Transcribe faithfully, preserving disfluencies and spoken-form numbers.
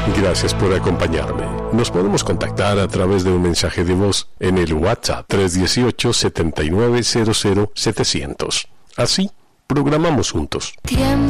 Gracias por acompañarme. Nos podemos contactar a través de un mensaje de voz en el WhatsApp tres uno ocho, siete nueve cero cero, siete cero cero. Así, programamos juntos. Tiempo